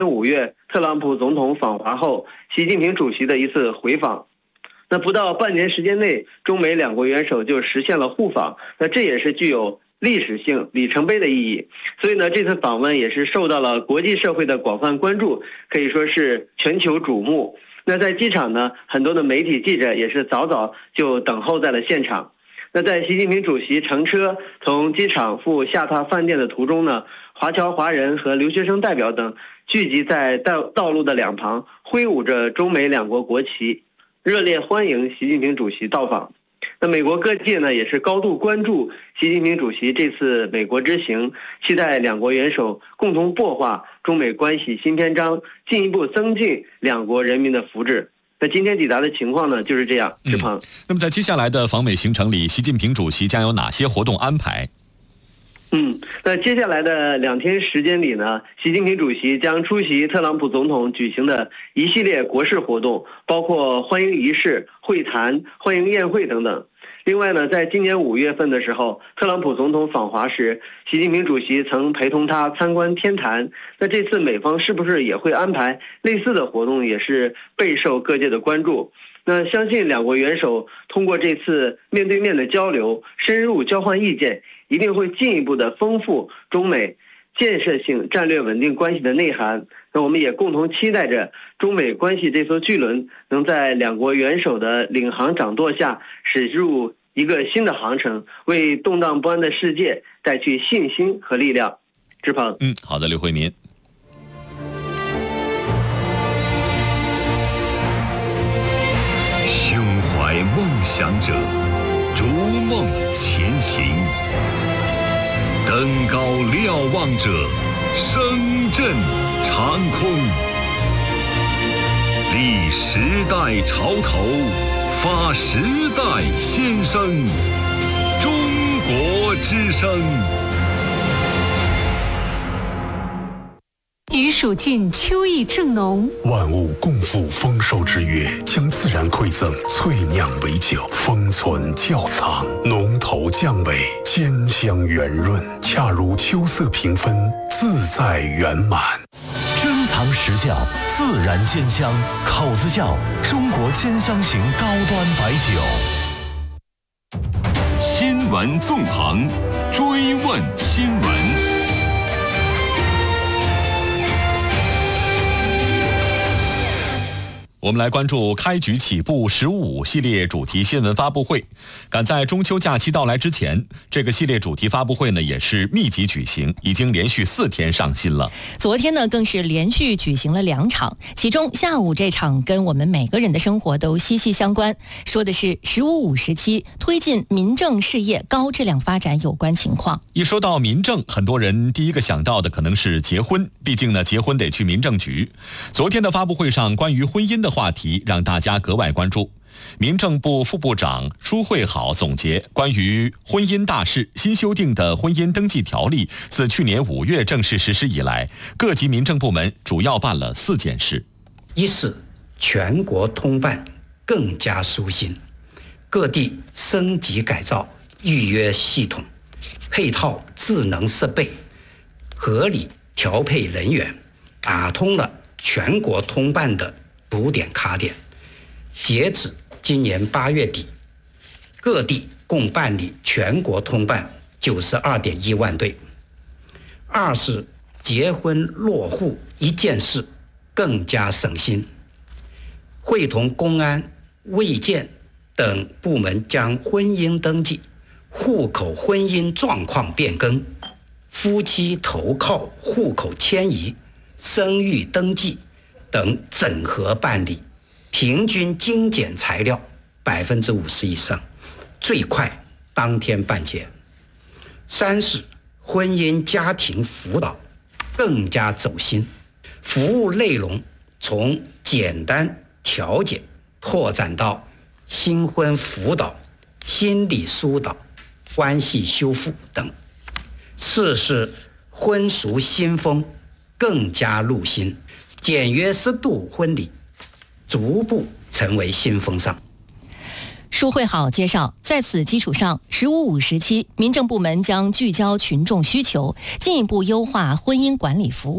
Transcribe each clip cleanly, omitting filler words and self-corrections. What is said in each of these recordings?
5月特朗普总统访华后，习近平主席的一次回访。那不到半年时间内，中美两国元首就实现了互访，那这也是具有历史性里程碑的意义。所以呢，这次访问也是受到了国际社会的广泛关注，可以说是全球瞩目。那在机场呢，很多的媒体记者也是早早就等候在了现场。那在习近平主席乘车从机场赴下榻饭店的途中呢，华侨华人和留学生代表等聚集在道路的两旁，挥舞着中美两国国旗，热烈欢迎习近平主席到访。那美国各界呢也是高度关注习近平主席这次美国之行，期待两国元首共同擘画中美关系新篇章，进一步增进两国人民的福祉。那今天抵达的情况呢就是这样，志鹏。 那么在接下来的访美行程里，习近平主席将有哪些活动安排？ 那接下来的2天时间里呢，习近平主席将出席特朗普总统举行的一系列国事活动，包括欢迎仪式、会谈、欢迎宴会等等。另外呢，在今年5月份的时候，特朗普总统访华时，习近平主席曾陪同他参观天坛。那这次美方是不是也会安排类似的活动，也是备受各界的关注。那相信两国元首通过这次面对面的交流，深入交换意见，一定会进一步的丰富中美建设性战略稳定关系的内涵。那我们也共同期待着中美关系这艘巨轮能在两国元首的领航掌舵下驶入一个新的航程，为动荡不安的世界带去信心和力量。志鹏。 好的，刘慧民。 胸怀梦想者，逐梦前行；登高瞭望者，声震长空。立时代潮头，发时代先声。中国之声。 余暑尽，秋意正浓。 万物共赴丰收之月，将自然馈赠萃酿为酒，封存窖藏，浓头降尾，兼香圆润，恰如秋色平分，自在圆满。 珍藏实窖，自然兼香，口子窖，中国兼香型高端白酒。 新闻纵横，追问新闻。 我们来关注开局起步15系列主题新闻发布会。赶在中秋假期到来之前，这个系列主题发布会呢也是密集举行，已经连续4天上新了。 昨天呢更是连续举行了2场，其中下午这场跟我们每个人的生活都息息相关，说的是15、57推进民政事业高质量发展有关情况。 一说到民政，很多人第一个想到的可能是结婚，毕竟呢结婚得去民政局。昨天的发布会上，关于婚姻的话题让大家格外关注。民政部副部长舒慧好总结关于婚姻大事，新修订的婚姻登记条例自去年5月正式实施以来，各级民政部门主要办了4件事。 一是全国通办更加舒心，各地升级改造预约系统，配套智能设备，合理调配人员，打通了全国通办的堵点卡点。截止今年8月底，各地共办理全国通办92.1万对。二是结婚落户一件事更加省心，会同公安、卫健等部门将婚姻登记、户口婚姻状况变更、夫妻投靠户口迁移、生育登记等整合办理，平均精简材料50%以上，最快当天办结。三是婚姻家庭辅导更加走心，服务内容从简单调解拓展到新婚辅导、心理疏导、关系修复等。四是婚俗新风更加入心，简约适度婚礼逐步成为新风尚。 舒慧好介绍，在此基础上，15、57民政部门将聚焦群众需求，进一步优化婚姻管理服务。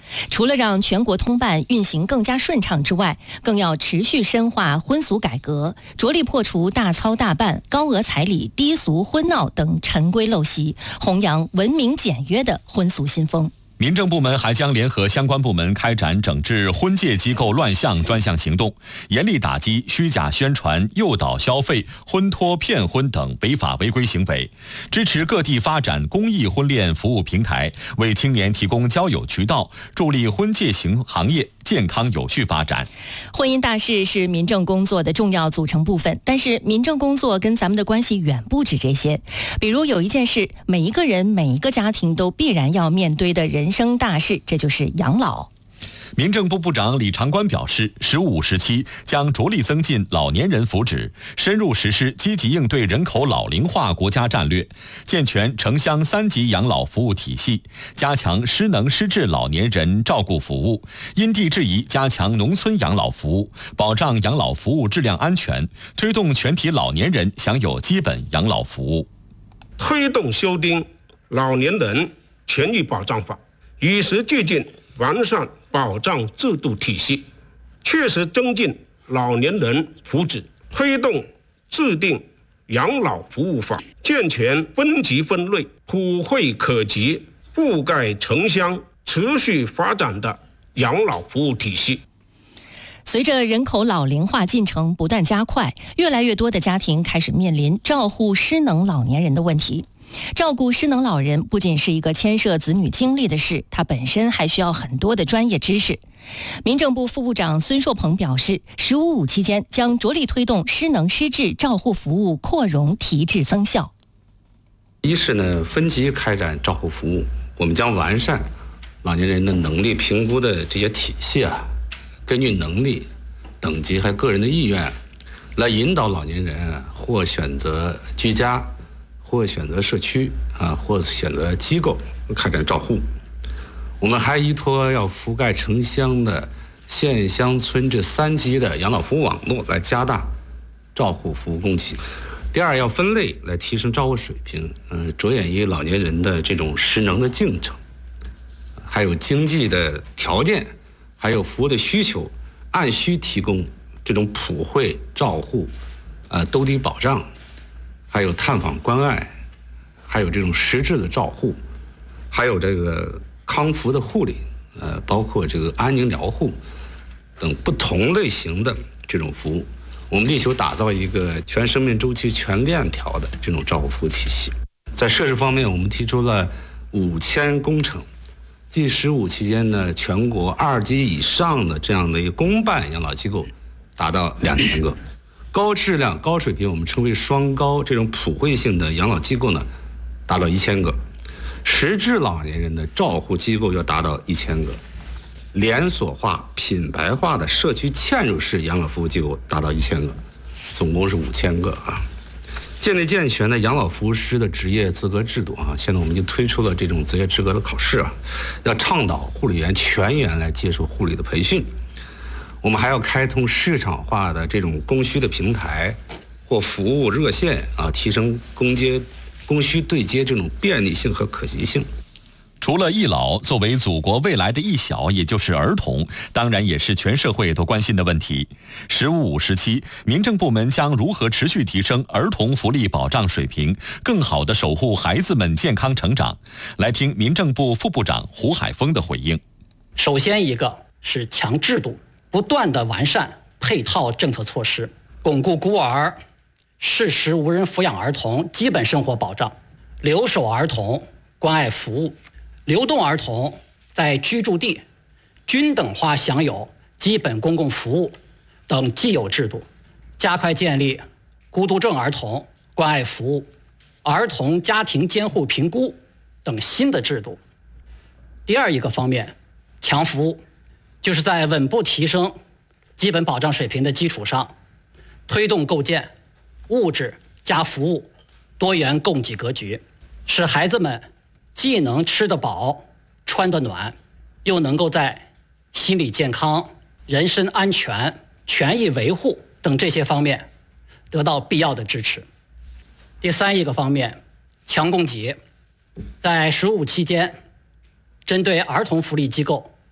除了让全国通办运行更加顺畅之外，更要持续深化婚俗改革，着力破除大操大办、高额彩礼、低俗婚闹等陈规陋习，弘扬文明简约的婚俗新风。 民政部门还将联合相关部门开展整治婚介机构乱象专项行动，严厉打击虚假宣传、诱导消费、婚托骗婚等违法违规行为，支持各地发展公益婚恋服务平台，为青年提供交友渠道，助力婚介行业健康有序发展。 婚姻大事是民政工作的重要组成部分，但是民政工作跟咱们的关系远不止这些。比如有一件事，每一个人、每一个家庭都必然要面对的人生大事，这就是养老。 民政部部长李长官表示，“15时期将着力增进老年人福祉，深入实施积极应对人口老龄化国家战略，健全城乡3级养老服务体系，加强失能失智老年人照顾服务，因地制宜加强农村养老服务，保障养老服务质量安全，推动全体老年人享有基本养老服务。 推动修订《老年人权益保障法》，与时俱进完善保障制度体系，切实增进老年人福祉，推动制定养老服务法，健全分级分类、普惠可及、覆盖城乡、持续发展的养老服务体系。 随着人口老龄化进程不断加快，越来越多的家庭开始面临照护失能老年人的问题。照顾失能老人不仅是一个牵涉子女精力的事，它本身还需要很多的专业知识。民政部副部长孙硕鹏表示，“15.5”期间将着力推动失能失智照护服务扩容提质增效。 一是呢，分级开展照护服务，我们将完善老年人的能力评估的这些体系啊，根据能力、等级和个人的意愿，来引导老年人或选择居家，或选择社区或选择机构开展照护。我们还依托要覆盖城乡的县乡村这3级的养老服务网络，来加大照护服务供给。第二，要分类来提升照护水平，着眼于老年人的这种失能的进程，还有经济的条件，还有服务的需求，按需提供这种普惠照护，兜底保障，还有探访关爱，还有这种实质的照护，还有这个康复的护理，包括这个安宁疗护等不同类型的这种服务。我们力求打造一个全生命周期全链条的这种照护服务体系。在设施方面，我们提出了5000工程，即15期间呢，全国2级以上的这样的一个公办养老机构达到2000个。高质量、高水平，我们称为双高，这种普惠性的养老机构呢，达到1000个；实质老年人的照护机构要达到1000个；连锁化、品牌化的社区嵌入式养老服务机构达到1000个，总共是5000个啊。建立健全的养老服务师的职业资格制度啊，现在我们就推出了这种职业资格的考试啊，要倡导护理员全员来接受护理的培训。我们还要开通市场化的这种供需的平台或服务热线啊，提升供需对接这种便利性和可及性。 除了易老，作为祖国未来的一小，也就是儿童，当然也是全社会都关心的问题。“15.5”时期，民政部门将如何持续提升儿童福利保障水平，更好地守护孩子们健康成长？来听民政部副部长胡海峰的回应。 首先一个是强制度，不断地完善配套政策措施，巩固孤儿、适时无人抚养儿童基本生活保障，留守儿童关爱服务，流动儿童在居住地均等化享有基本公共服务等既有制度，加快建立孤独症儿童关爱服务、儿童家庭监护评估等新的制度。第二一个方面，强服务，就是在稳步提升基本保障水平的基础上，推动构建物质加服务多元供给格局，使孩子们既能吃得饱、穿得暖，又能够在心理健康、人身安全、权益维护等这些方面得到必要的支持。第三一个方面，强供给，在15期间，针对儿童福利机构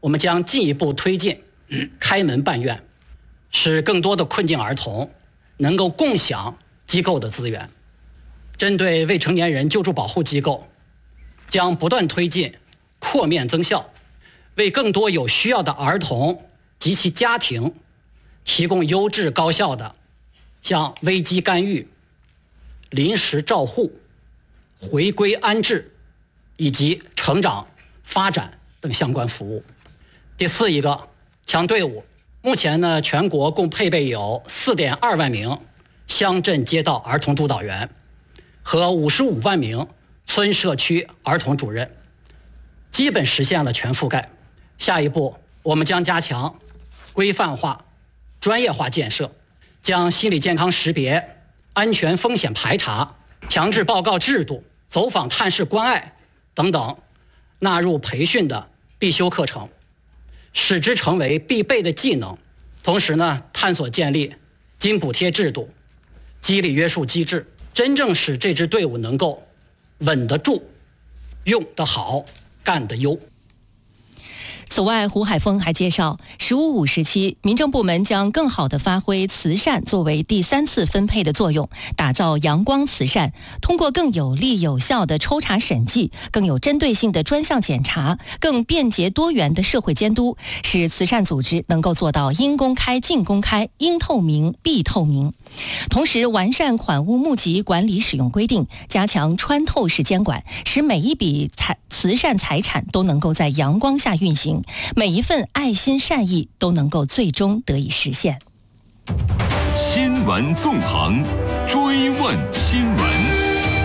我们将进一步推进开门办院，使更多的困境儿童能够共享机构的资源。针对未成年人救助保护机构，将不断推进扩面增效，为更多有需要的儿童及其家庭提供优质高效的像危机干预、临时照护、回归安置以及成长发展等相关服务。第四一个，强队伍。目前呢，全国共配备有4.2万名乡镇街道儿童督导员和55万名村社区儿童主任，基本实现了全覆盖。下一步，我们将加强规范化、专业化建设，将心理健康识别、安全风险排查、强制报告制度、走访探视关爱等等纳入培训的必修课程，使之成为必备的技能。同时呢，探索建立津补贴制度、激励约束机制，真正使这支队伍能够稳得住、用得好、干得优。 此外，胡海峰还介绍，“15·5”时期，民政部门将更好地发挥慈善作为第3次分配的作用，打造阳光慈善，通过更有力有效的抽查审计、更有针对性的专项检查、更便捷多元的社会监督，使慈善组织能够做到应公开尽公开、应透明必透明。同时，完善款物募集管理使用规定，加强穿透式监管，使每一笔慈善财产都能够在阳光下运行，每一份爱心善意都能够最终得以实现。 新闻纵横，追问新闻。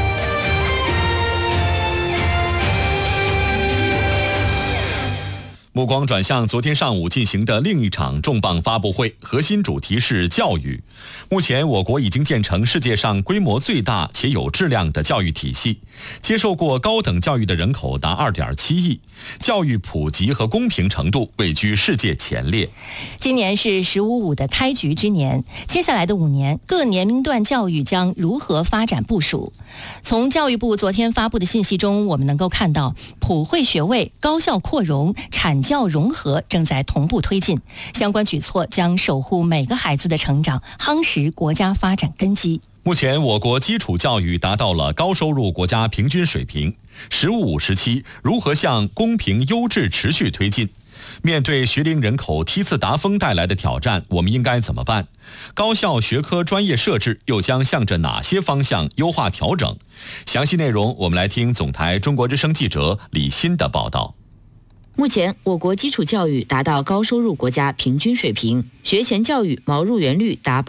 目光转向昨天上午进行的另一场重磅发布会，核心主题是教育。目前我国已经建成世界上规模最大且有质量的教育体系，接受过高等教育的人口达2.7亿，教育普及和公平程度位居世界前列。 今年是“15·5”的开局之年，接下来的5年，各年龄段教育将如何发展部署？从教育部昨天发布的信息中，我们能够看到，普惠学位、高校扩容、产教融合正在同步推进，相关举措将守护每个孩子的成长，夯实国家发展根基。 目前我国基础教育达到了高收入国家平均水平，“15·5”时期如何向公平优质持续推进？面对学龄人口梯次达峰带来的挑战，我们应该怎么办？高校学科专业设置又将向着哪些方向优化调整？详细内容我们来听总台中国之声记者李欣的报道。 目前，我国基础教育达到高收入国家平均水平，学前教育毛入园率达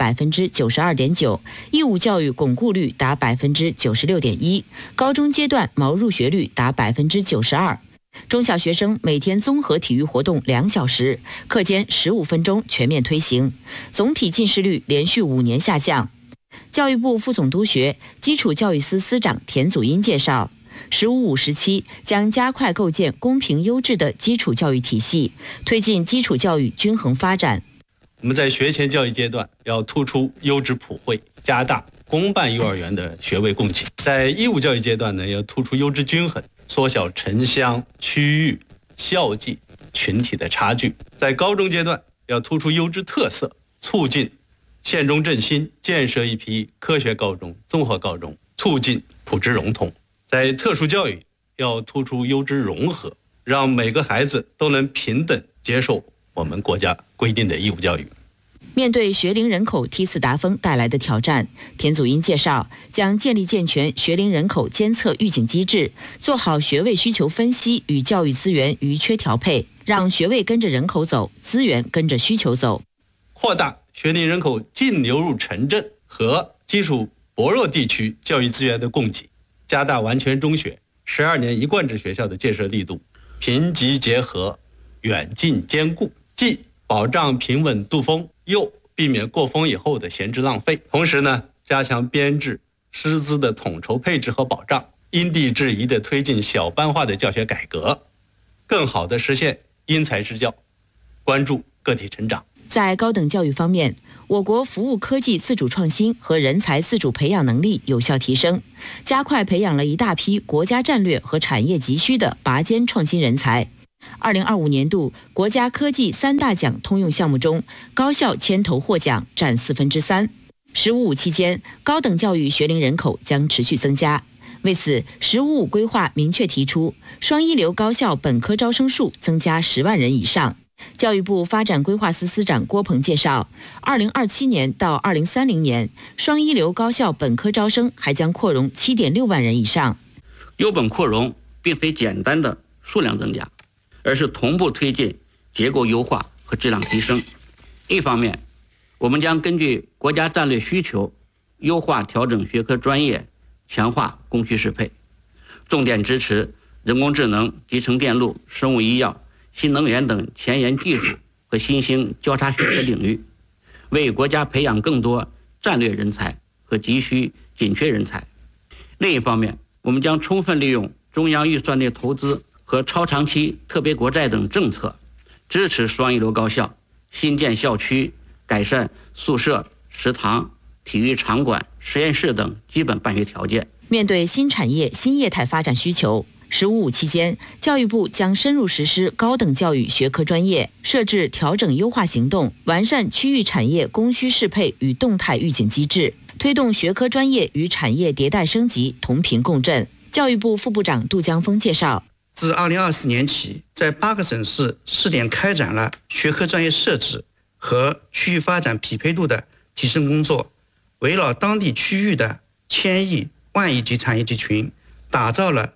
92.9%，义务教育巩固率达96.1%，高中阶段毛入学率达92%。中小学生每天综合体育活动2小时，课间15分钟全面推行，总体近视率连续5年下降。教育部副总督学、基础教育司司长田祖荫介绍，“15·5”时期将加快构建公平优质的基础教育体系，推进基础教育均衡发展。 我们在学前教育阶段要突出优质普惠，加大公办幼儿园的学位供给；在义务教育阶段呢，要突出优质均衡，缩小城乡、区域、校际、群体的差距；在高中阶段要突出优质特色，促进县中振兴，建设一批科学高中、综合高中，促进普智融通。在特殊教育要突出优质融合，让每个孩子都能平等接受我们国家规定的义务教育。 面对学龄人口梯次达峰带来的挑战，田祖荫介绍，将建立健全学龄人口监测预警机制，做好学位需求分析与教育资源余缺调配，让学位跟着人口走，资源跟着需求走。 扩大学龄人口净流入城镇和基础薄弱地区教育资源的供给，加大完全中学、12年一贯制学校的建设力度，平级结合，远近兼顾，既保障平稳度峰，又避免过峰以后的闲置浪费。同时呢，加强编制、师资的统筹配置和保障，因地制宜地推进小班化的教学改革，更好地实现因材施教，关注个体成长。 在高等教育方面，我国服务科技自主创新和人才自主培养能力有效提升，加快培养了一大批国家战略和产业急需的拔尖创新人才。 2025年度国家科技3大奖通用项目中，高校牵头获奖占3/4。“15+5”期间，高等教育学龄人口将持续增加。为此，“15+5”规划明确提出，双一流高校本科招生数增加10万人以上。教育部发展规划司司长郭鹏介绍，2027年到2030年，双一流高校本科招生还将扩容7.6万人以上。 优本扩容并非简单的数量增加，而是同步推进结构优化和质量提升。一方面，我们将根据国家战略需求，优化调整学科专业，强化供需适配，重点支持人工智能、集成电路、生物医药、新能源等前沿技术和新兴交叉学科领域，为国家培养更多战略人才和急需紧缺人才。另一方面，我们将充分利用中央预算内投资和超长期特别国债等政策，支持双一流高校新建校区、改善宿舍、食堂、体育场馆、实验室等基本办学条件。 面对新产业、新业态发展需求，“15+5”期间，教育部将深入实施高等教育学科专业设置调整优化行动，完善区域产业供需适配与动态预警机制，推动学科专业与产业迭代升级同频共振。教育部副部长杜江峰介绍， 自2024年起，在8个省市试点开展了学科专业设置和区域发展匹配度的提升工作，围绕当地区域的千亿、万亿级产业集群，打造了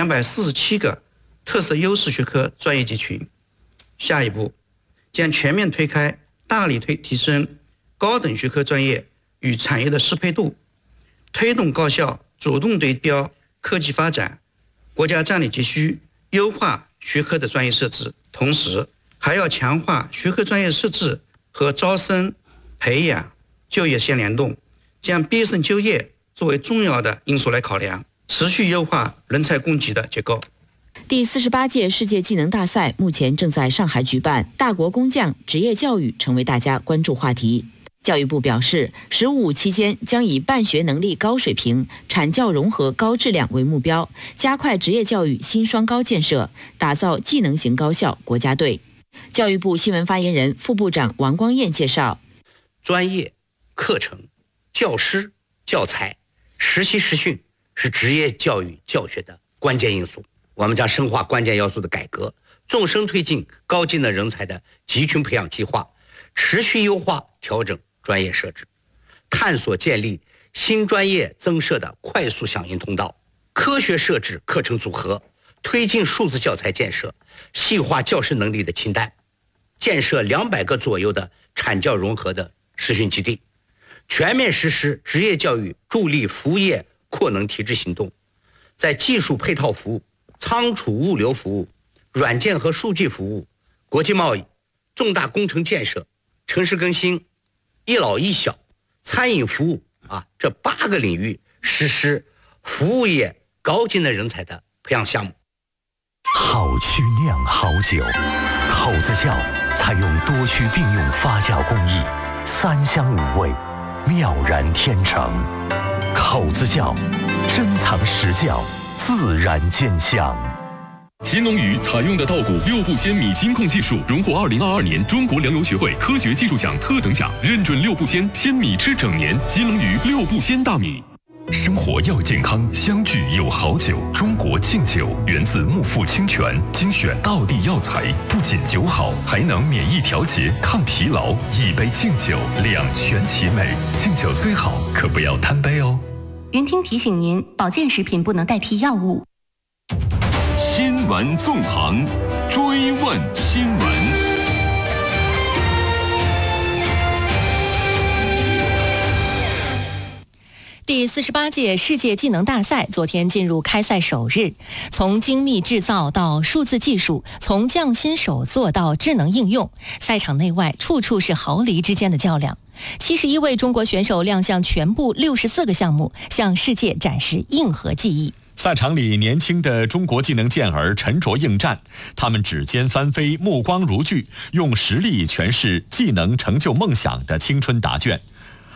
247个特色优势学科专业集群。下一步将全面推开，大力提升高等学科专业与产业的适配度，推动高校主动对标科技发展、国家战略急需，优化学科的专业设置。同时，还要强化学科专业设置和招生、培养、就业相联动，将毕业生就业作为重要的因素来考量，持续优化人才供给的结构。 第48届世界技能大赛目前正在上海举办，大国工匠职业教育成为大家关注话题。教育部表示，“15+5”期间将以办学能力高水平、产教融合高质量为目标，加快职业教育新双高建设，打造技能型高校国家队。教育部新闻发言人、副部长王光彦介绍， 专业、课程、教师、教材、实习实训是职业教育教学的关键因素。我们将深化关键要素的改革，纵深推进高技能人才的集群培养计划，持续优化调整专业设置，探索建立新专业增设的快速响应通道，科学设置课程组合，推进数字教材建设，细化教师能力的清单，建设200个左右的产教融合的实训基地，全面实施职业教育助力服务业扩能提质行动，在技术配套服务、仓储物流服务、软件和数据服务、国际贸易、重大工程建设、城市更新、一老一小、餐饮服务这8个领域实施服务业高技能人才的培养项目。 好区酿好酒，口子窖采用多区并用发酵工艺，3香5味，妙然天成。口子窖珍藏实窖，自然见香。 乾隆鱼采用的稻谷6步鲜米金控技术，荣获2022年中国粮油学会科学技术奖特等奖，认准6步鲜，鲜米吃整年。乾隆鱼6步鲜大米。 生活要健康，相聚有好酒。中国敬酒源自木富清泉，精选道地药材，不仅酒好，还能免疫调节、抗疲劳。一杯敬酒，两全其美。敬酒虽好，可不要贪杯哦。 云听提醒您，保健食品不能代替药物。 新闻纵横，追问新闻。 第48届世界技能大赛昨天进入开赛首日，从精密制造到数字技术，从匠心手作到智能应用，赛场内外处处是毫厘之间的较量。71位中国选手亮相全部64个项目，向世界展示硬核技艺。 赛场里，年轻的中国技能健儿沉着应战，他们指尖翻飞，目光如炬，用实力诠释技能成就梦想的青春答卷。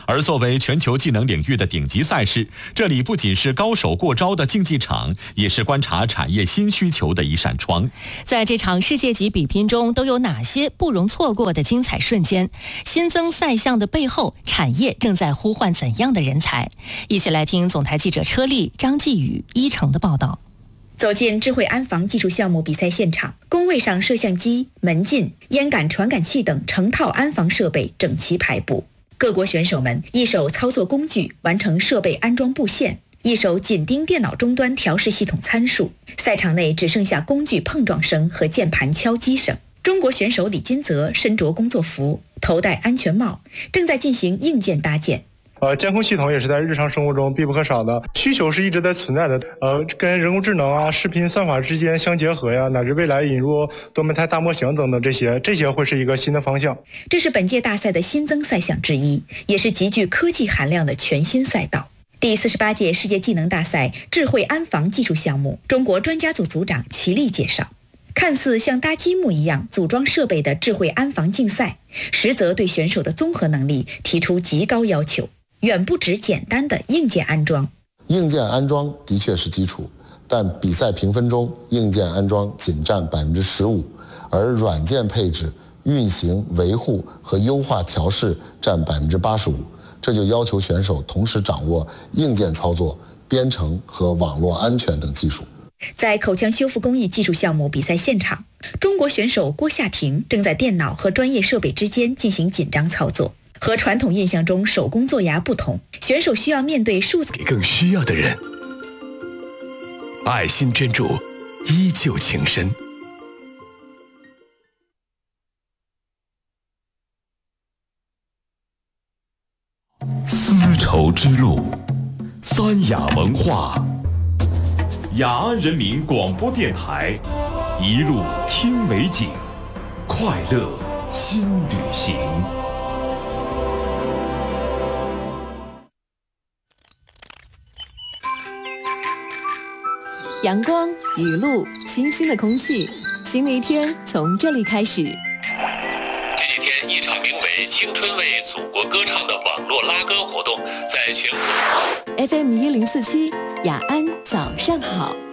而作为全球技能领域的顶级赛事，这里不仅是高手过招的竞技场，也是观察产业新需求的一扇窗。 在这场世界级比拼中，都有哪些不容错过的精彩瞬间？新增赛项的背后，产业正在呼唤怎样的人才？一起来听总台记者车丽、张继宇、一成的报道。 走进智慧安防技术项目比赛现场，工位上摄像机、门禁、烟感传感器等成套安防设备整齐排布。各国选手们一手操作工具完成设备安装布线，一手紧盯电脑终端调试系统参数。赛场内只剩下工具碰撞声和键盘敲击声。中国选手李金泽身着工作服，头戴安全帽，正在进行硬件搭建。 监控系统也是在日常生活中必不可少的，需求是一直在存在的。跟人工智能啊、视频算法之间相结合呀，乃至未来引入多媒态大模型等等，这些会是一个新的方向。 这是本届大赛的新增赛项之一，也是极具科技含量的全新赛道。第48届世界技能大赛智慧安防技术项目，中国专家组组长齐力介绍，看似像搭积木一样组装设备的智慧安防竞赛，实则对选手的综合能力提出极高要求。远不止简单的硬件安装。 硬件安装的确是基础，但比赛评分中硬件安装仅占15%，而软件配置、运行、维护和优化调试占85%。这就要求选手同时掌握硬件操作、编程和网络安全等技术。 在口腔修复工艺技术项目比赛现场，中国选手郭夏婷正在电脑和专业设备之间进行紧张操作。和传统印象中手工做牙不同，选手需要面对数字给更需要的人，爱心捐助，依旧情深。 丝绸之路，三雅文化，雅安人民广播电台，一路听美景，快乐新旅行。 阳光、雨露、清新的空气，新的一天从这里开始。 这几天，一场名为“青春为祖国歌唱”的网络拉歌活动在全国。 FM 1047，雅安早上好。